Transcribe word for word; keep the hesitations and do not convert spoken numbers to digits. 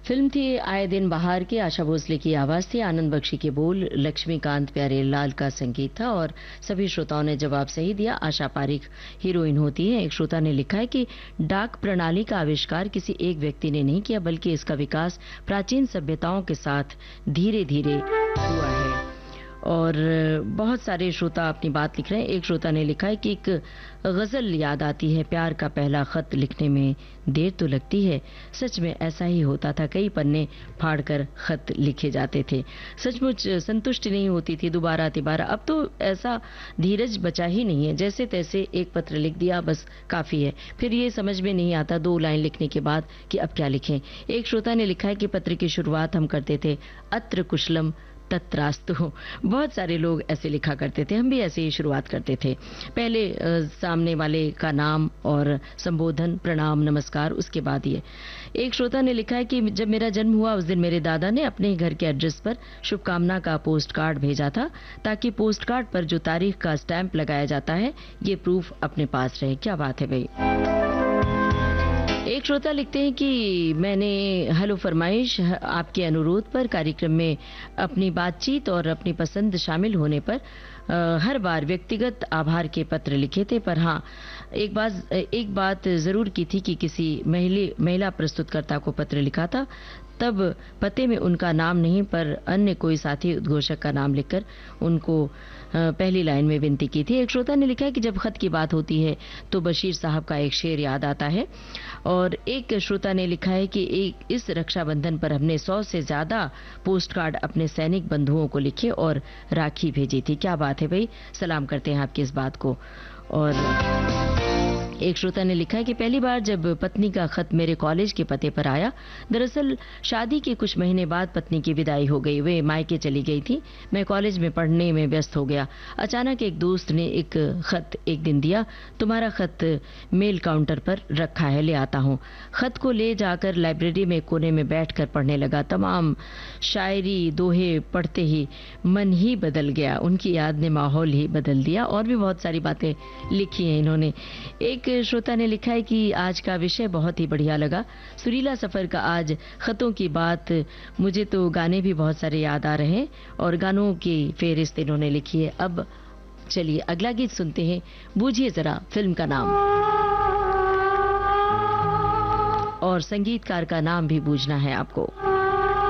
Film थी आए दिन बहार की, आशा भोसले की आवाज थी, आनंद बख्शी के बोल, लक्ष्मीकांत प्यारेलाल का संगीत था और सभी श्रोताओं ने जवाब सही दिया। आशा पारिक हीरोइन होती है। एक श्रोता ने लिखा है कि डाक प्रणाली का आविष्कार किसी एक व्यक्ति ने नहीं किया, बल्कि इसका विकास प्राचीन सभ्यताओं के साथ धीरे धीरे हुआ है। और बहुत सारे श्रोता अपनी बात लिख रहे हैं। एक श्रोता ने लिखा है कि एक गजल याद आती है, प्यार का पहला खत लिखने में देर तो लगती है। सच में ऐसा ही होता था, कई पन्ने फाड़कर खत लिखे जाते थे। सचमुच संतुष्टि नहीं होती थी दोबारा तिबारा। अब तो ऐसा धीरज बचा ही नहीं है, जैसे तैसे एक पत्र लिख दिया बस काफी है। फिर ये समझ में नहीं आता दो लाइन लिखने के बाद कि अब क्या लिखें। एक श्रोता ने लिखा है कि पत्र की शुरुआत हम करते थे अत्र कुशलम तत्रास्तु। बहुत सारे लोग ऐसे लिखा करते थे, हम भी ऐसे ही शुरुआत करते थे। पहले आ, सामने वाले का नाम और संबोधन, प्रणाम, नमस्कार, उसके बाद ये। एक श्रोता ने लिखा है कि जब मेरा जन्म हुआ उस दिन मेरे दादा ने अपने ही घर के एड्रेस पर शुभकामना का पोस्ट कार्ड भेजा था, ताकि पोस्ट कार्ड पर जो तारीख का स्टैंप लगाया जाता है ये प्रूफ अपने पास रहे। क्या बात है भाई। एक श्रोता लिखते हैं कि मैंने हेलो फरमाइश आपके अनुरोध पर कार्यक्रम में अपनी बातचीत और अपनी पसंद शामिल होने पर आ, हर बार व्यक्तिगत आभार के पत्र लिखे थे, पर हाँ एक बात एक बात जरूर की थी कि किसी महिला महिला प्रस्तुतकर्ता को पत्र लिखा था, तब पते में उनका नाम नहीं पर अन्य कोई साथी उद्घोषक का नाम लिखकर उनको पहली लाइन में विनती की थी। एक श्रोता ने लिखा है कि जब खत की बात होती है तो बशीर साहब का एक शेर याद आता है। और एक श्रोता ने लिखा है कि एक इस रक्षाबंधन पर हमने सौ से ज्यादा पोस्ट कार्ड अपने सैनिक बंधुओं को लिखे और राखी भेजी थी। क्या बात है भाई, सलाम करते हैं आपकी इस बात को। और एक श्रोता ने लिखा है कि पहली बार जब पत्नी का खत मेरे कॉलेज के पते पर आया, दरअसल शादी के कुछ महीने बाद पत्नी की विदाई हो गई, वे मायके चली गई थी, मैं कॉलेज में पढ़ने में व्यस्त हो गया। अचानक एक दोस्त ने एक खत एक दिन दिया, तुम्हारा खत मेल काउंटर पर रखा है, ले आता हूँ। खत को ले जाकर लाइब्रेरी में कोने में बैठकर पढ़ने लगा। तमाम शायरी दोहे पढ़ते ही मन ही बदल गया, उनकी याद ने माहौल ही बदल दिया। और भी बहुत सारी बातें लिखी हैं इन्होंने। एक श्रोता ने लिखा है कि आज का विषय बहुत ही बढ़िया लगा, सुरीला सफर का आज खतों की बात, मुझे तो गाने भी बहुत सारे याद आ रहे हैं और गानों की फेहरिस्त इन्होंने लिखी है। अब चलिए अगला गीत सुनते हैं, बूझिए जरा फिल्म का नाम और संगीतकार का नाम भी बूझना है आपको।